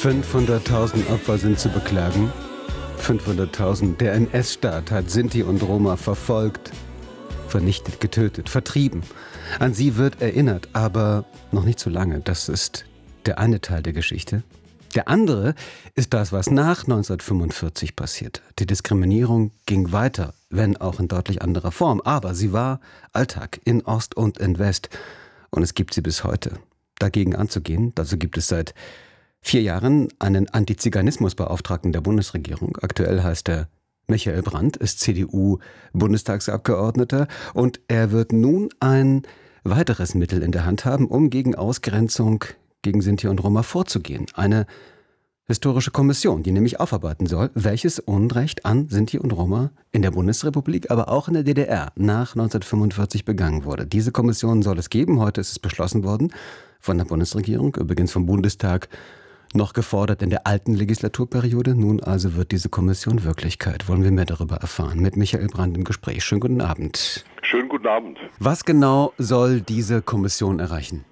500.000 Opfer sind zu beklagen. 500.000. Der NS-Staat hat Sinti und Roma verfolgt, vernichtet, getötet, vertrieben. An sie wird erinnert, aber noch nicht so lange. Das ist der eine Teil der Geschichte. Der andere ist das, was nach 1945 passierte. Die Diskriminierung ging weiter, wenn auch in deutlich anderer Form. Aber sie war Alltag in Ost und in West. Und es gibt sie bis heute. Dagegen anzugehen, dazu gibt es seit 4 Jahren einen Antiziganismusbeauftragten der Bundesregierung. Aktuell heißt er Michael Brandt, ist CDU-Bundestagsabgeordneter. Und er wird nun ein weiteres Mittel in der Hand haben, um gegen Ausgrenzung gegen Sinti und Roma vorzugehen. Eine historische Kommission, die nämlich aufarbeiten soll, welches Unrecht an Sinti und Roma in der Bundesrepublik, aber auch in der DDR nach 1945 begangen wurde. Diese Kommission soll es geben. Heute ist es beschlossen worden von der Bundesregierung, übrigens vom Bundestag noch gefordert in der alten Legislaturperiode. Nun also wird diese Kommission Wirklichkeit. Wollen wir mehr darüber erfahren? Mit Michael Brandt im Gespräch. Schönen guten Abend. Schönen guten Abend. Was genau soll diese Kommission erreichen?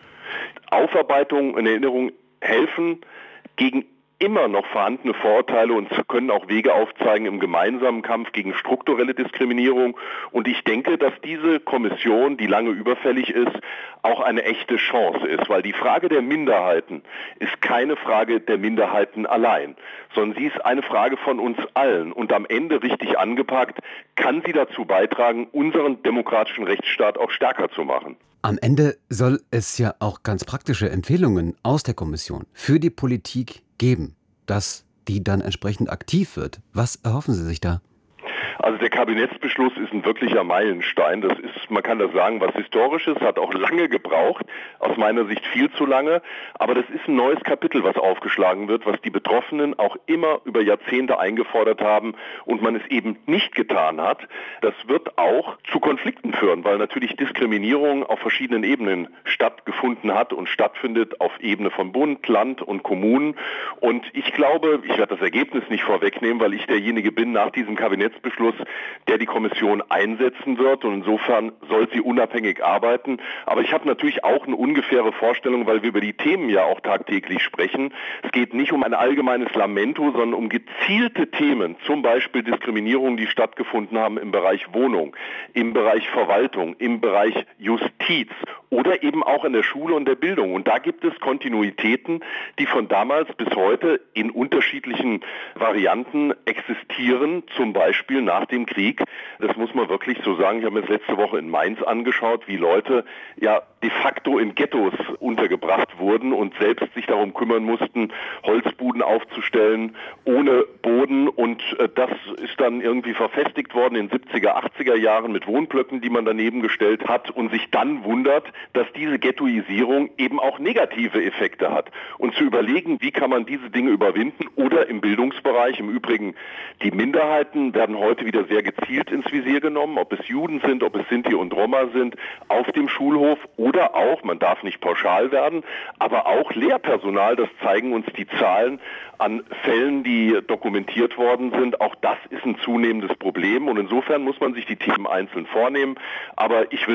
Aufarbeitung und Erinnerung helfen gegen immer noch vorhandene Vorurteile und können auch Wege aufzeigen im gemeinsamen Kampf gegen strukturelle Diskriminierung. Und ich denke, dass diese Kommission, die lange überfällig ist, auch eine echte Chance ist, weil die Frage der Minderheiten ist keine Frage der Minderheiten allein, sondern sie ist eine Frage von uns allen. Und am Ende richtig angepackt, kann sie dazu beitragen, unseren demokratischen Rechtsstaat auch stärker zu machen. Am Ende soll es ja auch ganz praktische Empfehlungen aus der Kommission für die Politik geben, dass die dann entsprechend aktiv wird. Was erhoffen Sie sich da? Also der Kabinettsbeschluss ist ein wirklicher Meilenstein. Das ist, man kann das sagen, was Historisches, hat auch lange gebraucht, aus meiner Sicht viel zu lange. Aber das ist ein neues Kapitel, was aufgeschlagen wird, was die Betroffenen auch immer über Jahrzehnte eingefordert haben und man es eben nicht getan hat. Das wird auch zu Konflikten führen, weil natürlich Diskriminierung auf verschiedenen Ebenen stattgefunden hat und stattfindet auf Ebene von Bund, Land und Kommunen. Und ich glaube, ich werde das Ergebnis nicht vorwegnehmen, weil ich derjenige bin nach diesem Kabinettsbeschluss, der die Kommission einsetzen wird, und insofern soll sie unabhängig arbeiten. Aber ich habe natürlich auch eine ungefähre Vorstellung, weil wir über die Themen ja auch tagtäglich sprechen. Es geht nicht um ein allgemeines Lamento, sondern um gezielte Themen, zum Beispiel Diskriminierungen, die stattgefunden haben im Bereich Wohnung, im Bereich Verwaltung, im Bereich Justiz oder eben auch in der Schule und der Bildung. Und da gibt es Kontinuitäten, die von damals bis heute in unterschiedlichen Varianten existieren, zum Beispiel nach dem Krieg. Das muss man wirklich so sagen. Ich habe mir das letzte Woche in Mainz angeschaut, wie Leute ja de facto in Ghettos untergebracht wurden und selbst sich darum kümmern mussten, Holzbuden aufzustellen ohne Boden. Und das ist dann irgendwie verfestigt worden in den 70er, 80er Jahren mit Wohnblöcken, die man daneben gestellt hat und sich dann wundert, dass diese Ghettoisierung eben auch negative Effekte hat. Und zu überlegen, wie kann man diese Dinge überwinden, oder im Bildungsbereich, im Übrigen, die Minderheiten werden heute wieder sehr gezielt ins Visier genommen, ob es Juden sind, ob es Sinti und Roma sind, auf dem Schulhof oder auch, man darf nicht pauschal werden, aber auch Lehrpersonal, das zeigen uns die Zahlen an Fällen, die dokumentiert worden sind. Auch das ist ein zunehmendes Problem und insofern muss man sich die Themen einzeln vornehmen, aber ich will